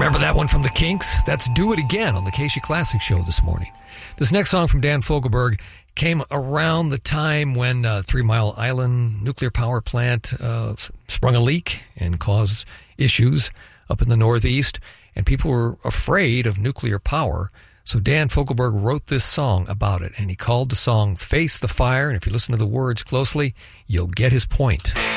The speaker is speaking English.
Remember that one from the Kinks? That's Do It Again on the KSHE Classic Show this morning. This next song from Dan Fogelberg came around the time when 3 Mile Island nuclear power plant sprung a leak and caused issues up in the Northeast, and people were afraid of nuclear power. So Dan Fogelberg wrote this song about it, and he called the song Face the Fire, and if you listen to the words closely, you'll get his point.